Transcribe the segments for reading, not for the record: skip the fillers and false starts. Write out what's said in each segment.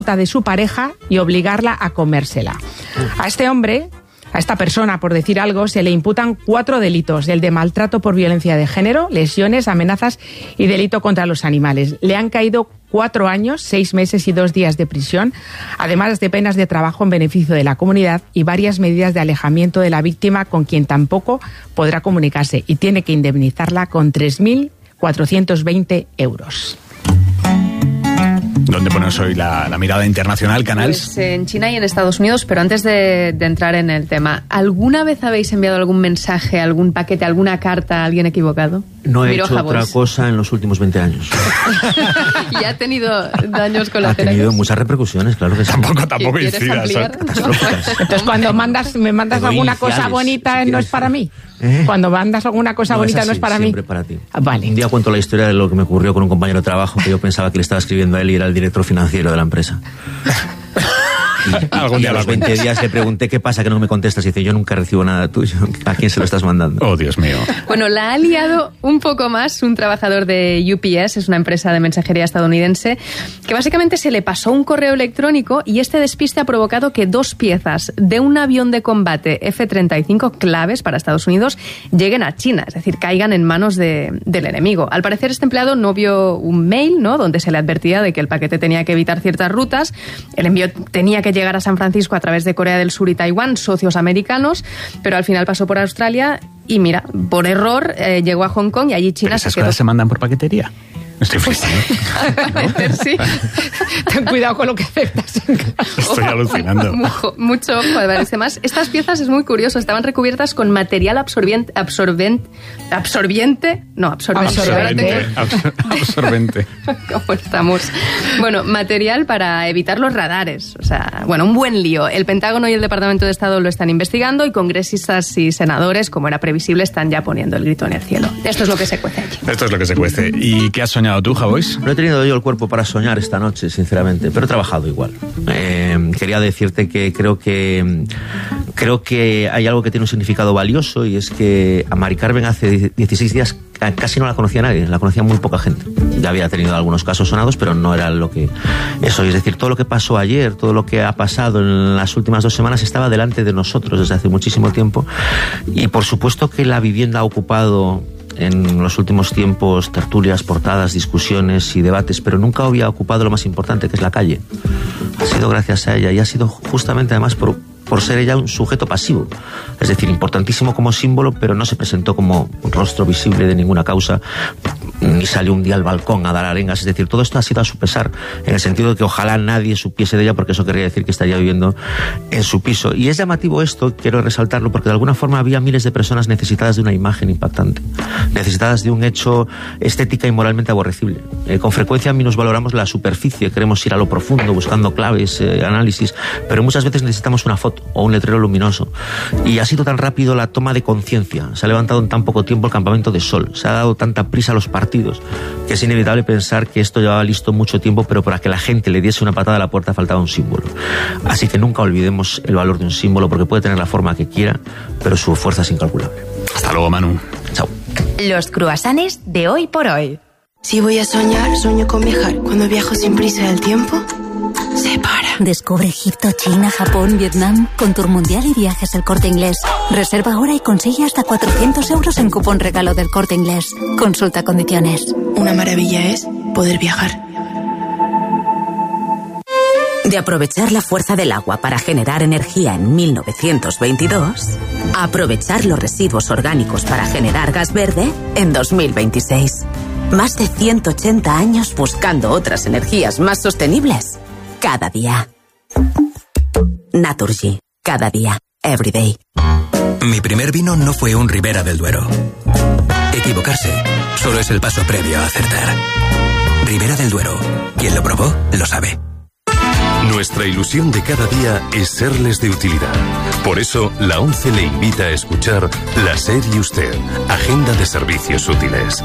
de su pareja y obligarla a comérsela. A este hombre, a esta persona, por decir algo, se le imputan 4 delitos: el de maltrato por violencia de género, lesiones, amenazas y delito contra los animales. Le han caído 4 años, 6 meses y 2 días de prisión, además de penas de trabajo en beneficio de la comunidad y varias medidas de alejamiento de la víctima, con quien tampoco podrá comunicarse, y tiene que indemnizarla con 3.420 euros. ¿Dónde ponemos hoy la mirada internacional, Canals? Pues en China y en Estados Unidos, pero antes de entrar en el tema, ¿alguna vez habéis enviado algún mensaje, algún paquete, alguna carta a alguien equivocado? No he hecho otra cosa en los últimos 20 años. ¿Y ha tenido daños colaterales? Ha tenido muchas repercusiones, claro que sí. Tampoco incidas. Entonces, cuando me mandas alguna cosa bonita, no es para mí. Cuando mandas alguna cosa bonita, no es para mí. Siempre para ti. Vale. Un día cuento la historia de lo que me ocurrió con un compañero de trabajo que yo pensaba que le estaba escribiendo a él y era el director financiero de la empresa. Y a los 20 días le pregunté qué pasa, que no me contestas, y dice: yo nunca recibo nada tuyo. ¿A quién se lo estás mandando? Oh, Dios mío. Bueno, la ha liado un poco más un trabajador de UPS, es una empresa de mensajería estadounidense, que básicamente se le pasó un correo electrónico y este despiste ha provocado que 2 piezas de un avión de combate F-35 claves para Estados Unidos lleguen a China, es decir, caigan en manos del enemigo. Al parecer, este empleado no vio un mail, ¿no?, donde se le advertía de que el paquete tenía que evitar ciertas rutas. El envío tenía que llegar a San Francisco a través de Corea del Sur y Taiwán, socios americanos, pero al final pasó por Australia y mira, por error llegó a Hong Kong y allí China se quedó. ¿Esas cosas se mandan por paquetería? Estoy flipando. Sí. Ten cuidado con lo que aceptas. Estoy alucinando. Mucho ojo. Además, estas piezas es muy curioso. Estaban recubiertas con material absorbente. ¿Cómo estamos? Bueno, material para evitar los radares. O sea, bueno, un buen lío. El Pentágono y el Departamento de Estado lo están investigando y congresistas y senadores, como era previsible, están ya poniendo el grito en el cielo. Esto es lo que se cuece allí. Esto es lo que se cuece. ¿Y qué has soñado tú, Javois? No he tenido yo el cuerpo para soñar esta noche, sinceramente, pero he trabajado igual. Quería decirte que creo que hay algo que tiene un significado valioso, y es que a Mari Carmen hace 16 días casi no la conocía nadie, la conocía muy poca gente. Ya había tenido algunos casos sonados, pero no era lo que eso. Es decir, todo lo que pasó ayer, todo lo que ha pasado en las últimas 2 semanas estaba delante de nosotros desde hace muchísimo tiempo, y por supuesto que la vivienda ha ocupado en los últimos tiempos tertulias, portadas, discusiones y debates, pero nunca había ocupado lo más importante, que es la calle. Ha sido gracias a ella, y ha sido justamente además por ser ella un sujeto pasivo, es decir, importantísimo como símbolo, pero no se presentó como un rostro visible de ninguna causa, ni salió un día al balcón a dar arengas. Es decir, todo esto ha sido a su pesar, en el sentido de que ojalá nadie supiese de ella, porque eso querría decir que estaría viviendo en su piso. Y es llamativo esto, quiero resaltarlo, porque de alguna forma había miles de personas necesitadas de una imagen impactante, necesitadas de un hecho estética y moralmente aborrecible. Con frecuencia minusvaloramos la superficie, queremos ir a lo profundo buscando claves, análisis, pero muchas veces necesitamos una foto o un letrero luminoso. Y ha sido tan rápido la toma de conciencia, se ha levantado en tan poco tiempo el campamento de sol, se ha dado tanta prisa a los partidos, que es inevitable pensar que esto llevaba listo mucho tiempo, pero para que la gente le diese una patada a la puerta faltaba un símbolo. Así que nunca olvidemos el valor de un símbolo, porque puede tener la forma que quiera, pero su fuerza es incalculable. Hasta luego, Manu. Chao. Los cruasanes de Hoy por Hoy. Si voy a soñar, sueño con viajar. Cuando viajo sin prisa, el tiempo se para. Descubre Egipto, China, Japón, Vietnam con Tour Mundial y Viajes El Corte Inglés. Reserva ahora y consigue hasta 400 euros en cupón regalo del Corte Inglés. Consulta condiciones. Una maravilla es poder viajar. De aprovechar la fuerza del agua para generar energía en 1922, a aprovechar los residuos orgánicos para generar gas verde en 2026. Más de 180 años buscando otras energías más sostenibles. Cada día. Naturgy. Cada día. Every day. Mi primer vino no fue un Ribera del Duero. Equivocarse solo es el paso previo a acertar. Ribera del Duero. Quien lo probó, lo sabe. Nuestra ilusión de cada día es serles de utilidad. Por eso, la ONCE le invita a escuchar La SER y Usted, Agenda de Servicios Útiles.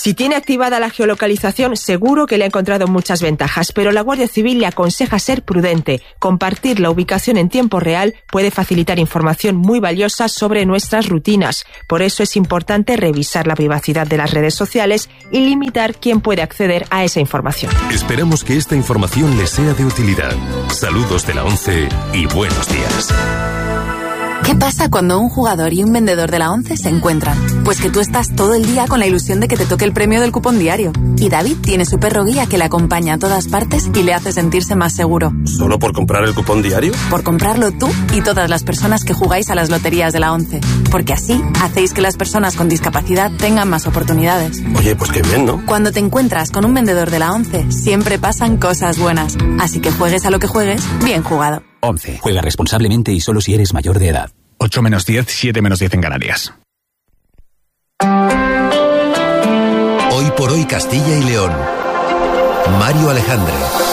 Si tiene activada la geolocalización, seguro que le ha encontrado muchas ventajas, pero la Guardia Civil le aconseja ser prudente. Compartir la ubicación en tiempo real puede facilitar información muy valiosa sobre nuestras rutinas. Por eso es importante revisar la privacidad de las redes sociales y limitar quién puede acceder a esa información. Esperamos que esta información les sea de utilidad. Saludos de la ONCE y buenos días. ¿Qué pasa cuando un jugador y un vendedor de la ONCE se encuentran? Pues que tú estás todo el día con la ilusión de que te toque el premio del cupón diario. Y David tiene su perro guía que le acompaña a todas partes y le hace sentirse más seguro. ¿Solo por comprar el cupón diario? Por comprarlo tú y todas las personas que jugáis a las loterías de la ONCE. Porque así hacéis que las personas con discapacidad tengan más oportunidades. Oye, pues qué bien, ¿no? Cuando te encuentras con un vendedor de la ONCE, siempre pasan cosas buenas. Así que juegues a lo que juegues, bien jugado. 11. Juega responsablemente y solo si eres mayor de edad. 8 menos 10, 7 menos 10 en Canarias. Hoy por hoy Castilla y León. Mario Alejandre.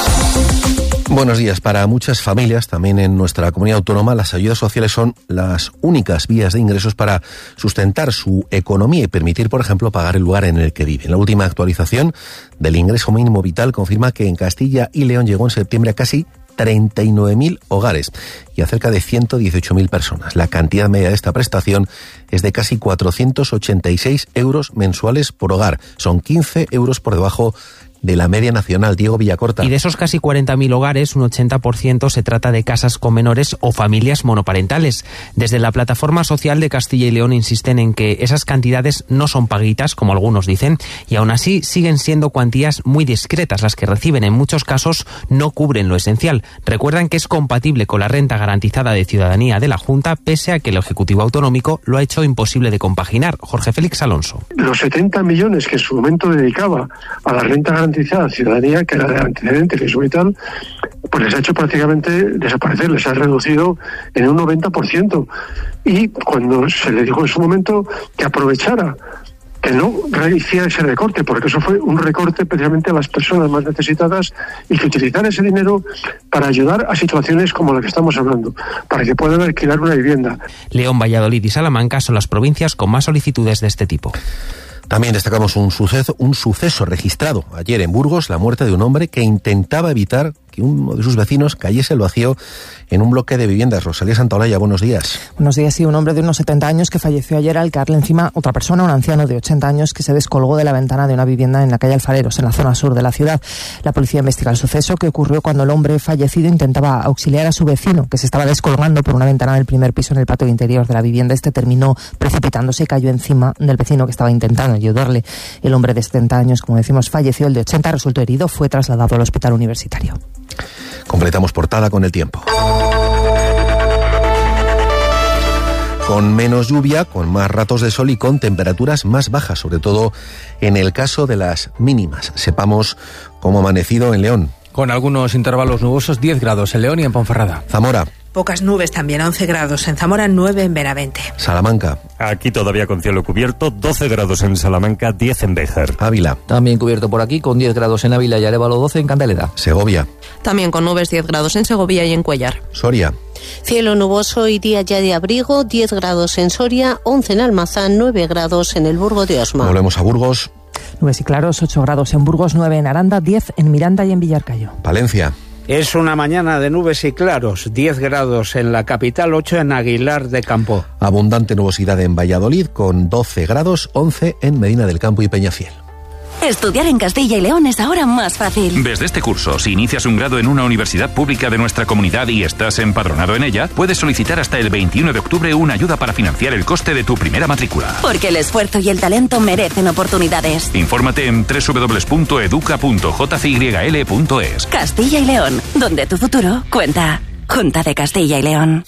Buenos días. Para muchas familias, también en nuestra comunidad autónoma, las ayudas sociales son las únicas vías de ingresos para sustentar su economía y permitir, por ejemplo, pagar el lugar en el que viven. La última actualización del ingreso mínimo vital confirma que en Castilla y León llegó en septiembre a casi 39.000 hogares y a cerca de 118.000 personas. La cantidad media de esta prestación es de casi 486 euros mensuales por hogar. Son 15 euros por debajo de la media nacional. Diego Villacorta. Y de esos casi 40.000 hogares, un 80% se trata de casas con menores o familias monoparentales. Desde la Plataforma Social de Castilla y León insisten en que esas cantidades no son paguitas, como algunos dicen, y aún así siguen siendo cuantías muy discretas. Las que reciben en muchos casos no cubren lo esencial. Recuerdan que es compatible con la renta garantizada de ciudadanía de la Junta, pese a que el Ejecutivo Autonómico lo ha hecho imposible de compaginar. Jorge Félix Alonso. Los 70 millones que en su momento dedicaba a la renta garantizada a ciudadanía, que era de antecedentes y eso y tal, pues les ha hecho prácticamente desaparecer, les ha reducido en un 90%. Y cuando se le dijo en su momento que aprovechara, que no hiciera ese recorte, porque eso fue un recorte precisamente a las personas más necesitadas, y que utilizara ese dinero para ayudar a situaciones como la que estamos hablando, para que puedan alquilar una vivienda. León, Valladolid y Salamanca son las provincias con más solicitudes de este tipo. También destacamos un suceso registrado ayer en Burgos, la muerte de un hombre que intentaba evitar que uno de sus vecinos cayese al vacío en un bloque de viviendas. Rosalía Santaolalla, buenos días. Buenos días. Sí, un hombre de unos 70 años que falleció ayer al caerle encima otra persona, un anciano de 80 años que se descolgó de la ventana de una vivienda en la calle Alfareros, en la zona sur de la ciudad. La policía investiga el suceso, que ocurrió cuando el hombre fallecido intentaba auxiliar a su vecino, que se estaba descolgando por una ventana del primer piso en el patio interior de la vivienda. Este terminó precipitándose y cayó encima del vecino que estaba intentando ayudarle. El hombre de 70 años, como decimos, falleció. El de 80 resultó herido, fue trasladado al hospital universitario. Completamos portada con el tiempo. Con menos lluvia, con más ratos de sol y con temperaturas más bajas, sobre todo en el caso de las mínimas. Sepamos cómo ha amanecido en León. Con algunos intervalos nubosos, 10 grados en León y en Ponferrada. Zamora. Pocas nubes también, 11 grados en Zamora, 9 en Benavente. Salamanca. Aquí todavía con cielo cubierto, 12 grados en Salamanca, 10 en Béjar. Ávila. También cubierto por aquí, con 10 grados en Ávila y Arévalo, 12 en Candeleda. Segovia. También con nubes, 10 grados en Segovia y en Cuéllar. Soria. Cielo nuboso y día ya de abrigo, 10 grados en Soria, 11 en Almazán, 9 grados en el Burgo de Osma. Volvemos a Burgos. Nubes y claros, 8 grados en Burgos, 9 en Aranda, 10 en Miranda y en Villarcayo. Palencia. Es una mañana de nubes y claros, 10 grados en la capital, 8 en Aguilar de Campo. Abundante nubosidad en Valladolid, con 12 grados, 11 en Medina del Campo y Peñafiel. Estudiar en Castilla y León es ahora más fácil. Desde este curso, si inicias un grado en una universidad pública de nuestra comunidad y estás empadronado en ella, puedes solicitar hasta el 21 de octubre una ayuda para financiar el coste de tu primera matrícula. Porque el esfuerzo y el talento merecen oportunidades. Infórmate en www.educa.jcyl.es. Castilla y León, donde tu futuro cuenta. Junta de Castilla y León.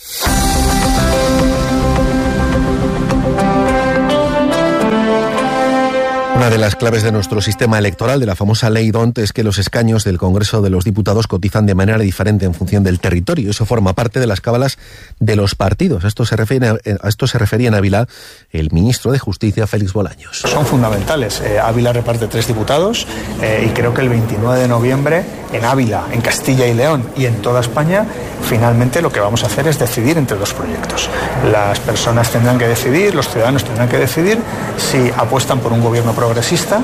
Una de las claves de nuestro sistema electoral, de la famosa ley DONT, es que los escaños del Congreso de los Diputados cotizan de manera diferente en función del territorio. Eso forma parte de las cábalas de los partidos. A esto se refería en Ávila el ministro de Justicia, Félix Bolaños. Son fundamentales. Ávila reparte 3 diputados y creo que el 29 de noviembre en Ávila, en Castilla y León y en toda España, finalmente lo que vamos a hacer es decidir entre 2 proyectos. Las personas tendrán que decidir, los ciudadanos tendrán que decidir si apuestan por un gobierno progresista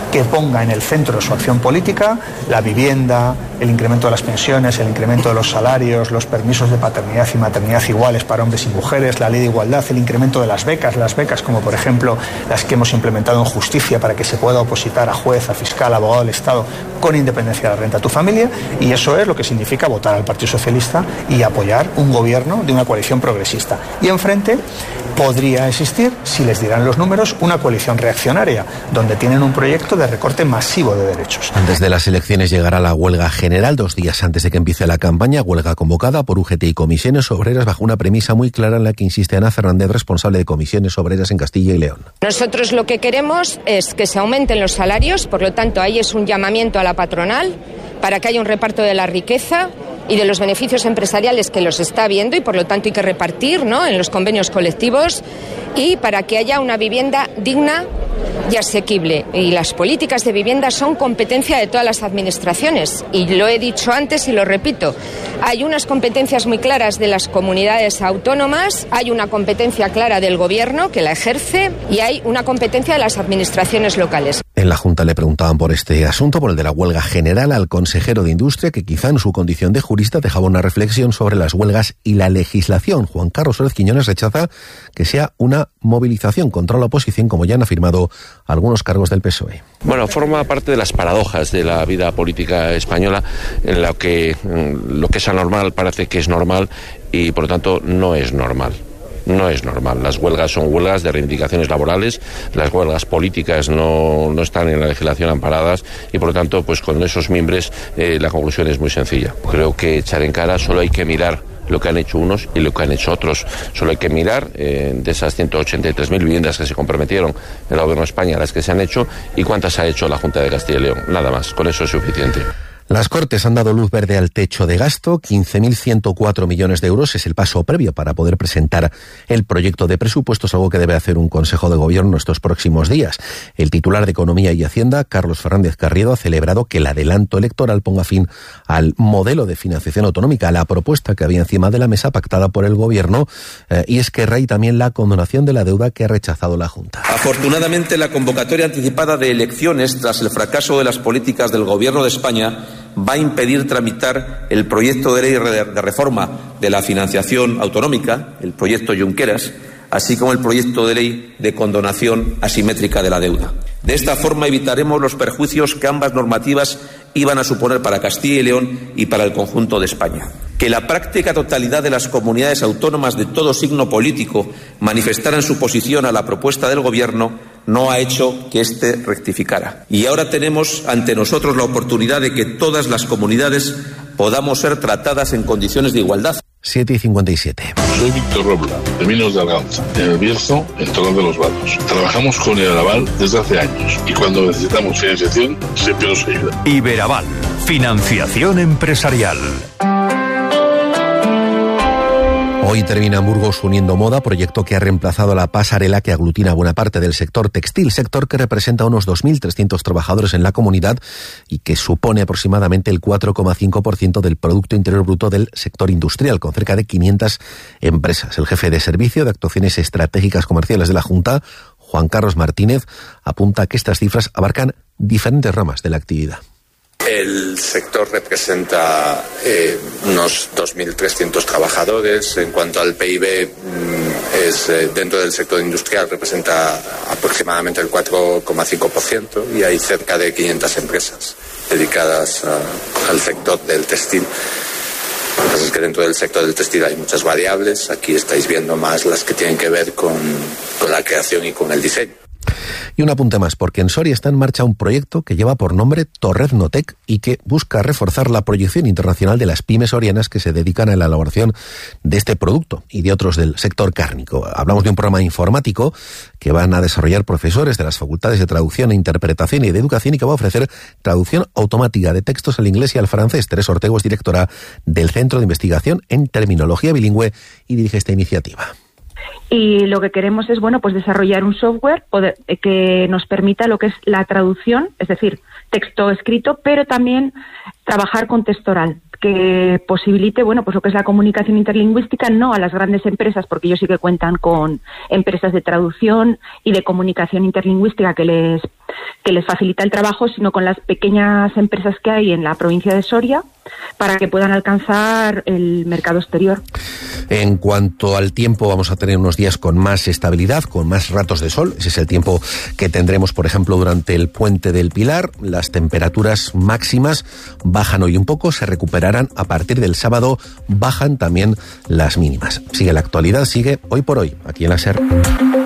que ponga en el centro de su acción política la vivienda, el incremento de las pensiones, el incremento de los salarios, los permisos de paternidad y maternidad iguales para hombres y mujeres, la ley de igualdad, el incremento de las becas como por ejemplo las que hemos implementado en justicia para que se pueda opositar a juez, a fiscal, a abogado del Estado con independencia de la renta a tu familia, y eso es lo que significa votar al Partido Socialista y apoyar un gobierno de una coalición progresista. Y enfrente podría existir, si les dirán los números, una coalición reaccionaria, donde tienen un proyecto de recorte masivo de derechos. Antes de las elecciones llegará la huelga general, 2 días antes de que empiece la campaña, huelga convocada por UGT y comisiones obreras bajo una premisa muy clara en la que insiste Ana Fernández, responsable de comisiones obreras en Castilla y León. Nosotros lo que queremos es que se aumenten los salarios, por lo tanto ahí es un llamamiento a la patronal para que haya un reparto de la riqueza y de los beneficios empresariales que los está habiendo y por lo tanto hay que repartir, ¿no?, en los convenios colectivos, y para que haya una vivienda digna y asequible. Y las políticas de vivienda son competencia de todas las administraciones. Y lo he dicho antes y lo repito. Hay unas competencias muy claras de las comunidades autónomas, hay una competencia clara del gobierno que la ejerce y hay una competencia de las administraciones locales. En la Junta le preguntaban por este asunto, por el de la huelga general, al consejero de Industria, que quizá en su condición de jurista dejaba una reflexión sobre las huelgas y la legislación. Juan Carlos Suárez Quiñones rechaza que sea una movilización contra la oposición, como ya han afirmado algunos cargos del PSOE. Bueno, forma parte de las paradojas de la vida política española, en la que lo que es anormal parece que es normal y por lo tanto no es normal. No es normal. Las huelgas son huelgas de reivindicaciones laborales, las huelgas políticas no están en la legislación amparadas y por lo tanto, pues con esos mimbres la conclusión es muy sencilla. Creo que echar en cara solo hay que mirar lo que han hecho unos y lo que han hecho otros. Solo hay que mirar de esas 183.000 viviendas que se comprometieron el gobierno de España, las que se han hecho, y cuántas ha hecho la Junta de Castilla y León. Nada más, con eso es suficiente. Las Cortes han dado luz verde al techo de gasto. 15.104 millones de euros es el paso previo para poder presentar el proyecto de presupuestos, algo que debe hacer un Consejo de Gobierno estos próximos días. El titular de Economía y Hacienda, Carlos Fernández Carriedo, ha celebrado que el adelanto electoral ponga fin al modelo de financiación autonómica, a la propuesta que había encima de la mesa pactada por el Gobierno, y Esquerra, y también la condonación de la deuda que ha rechazado la Junta. Afortunadamente, la convocatoria anticipada de elecciones tras el fracaso de las políticas del Gobierno de España va a impedir tramitar el proyecto de ley de reforma de la financiación autonómica, el proyecto Junqueras, así como el proyecto de ley de condonación asimétrica de la deuda. De esta forma evitaremos los perjuicios que ambas normativas iban a suponer para Castilla y León y para el conjunto de España. Que la práctica totalidad de las comunidades autónomas de todo signo político manifestaran su posición a la propuesta del Gobierno no ha hecho que éste rectificara. Y ahora tenemos ante nosotros la oportunidad de que todas las comunidades podamos ser tratadas en condiciones de igualdad. 7:57. Soy Víctor Robla, de Minos de Arganza, en el Bierzo, en Torrón de los Vados. Trabajamos con Iberaval desde hace años y cuando necesitamos financiación siempre nos ayuda. Iberaval, financiación empresarial. Hoy termina Burgos Uniendo Moda, proyecto que ha reemplazado la pasarela que aglutina buena parte del sector textil, sector que representa unos 2.300 trabajadores en la comunidad y que supone aproximadamente el 4,5% del Producto Interior Bruto del sector industrial, con cerca de 500 empresas. El jefe de Servicio de Actuaciones Estratégicas Comerciales de la Junta, Juan Carlos Martínez, apunta que estas cifras abarcan diferentes ramas de la actividad. El sector representa unos 2.300 trabajadores. En cuanto al PIB, dentro del sector industrial representa aproximadamente el 4,5% y hay cerca de 500 empresas dedicadas al sector del textil. Lo que pasa es que dentro del sector del textil hay muchas variables. Aquí estáis viendo más las que tienen que ver con la creación y con el diseño. Y un apunte más, porque en Soria está en marcha un proyecto que lleva por nombre Torreznotec y que busca reforzar la proyección internacional de las pymes sorianas que se dedican a la elaboración de este producto y de otros del sector cárnico. Hablamos de un programa informático que van a desarrollar profesores de las facultades de traducción e interpretación y de educación y que va a ofrecer traducción automática de textos al inglés y al francés. Teresa Ortego es directora del Centro de Investigación en Terminología Bilingüe y dirige esta iniciativa. Y lo que queremos es, pues desarrollar un software que nos permita lo que es la traducción, es decir, texto escrito, pero también trabajar con texto oral, que posibilite, pues lo que es la comunicación interlingüística, no a las grandes empresas, porque ellos sí que cuentan con empresas de traducción y de comunicación interlingüística que les que les facilita el trabajo, sino con las pequeñas empresas que hay en la provincia de Soria para que puedan alcanzar el mercado exterior. En cuanto al tiempo, vamos a tener unos días con más estabilidad, con más ratos de sol. Ese es el tiempo que tendremos, por ejemplo, durante el Puente del Pilar. Las temperaturas máximas bajan hoy un poco, se recuperarán a partir del sábado, bajan también las mínimas. Sigue la actualidad, sigue Hoy por Hoy, aquí en la SER.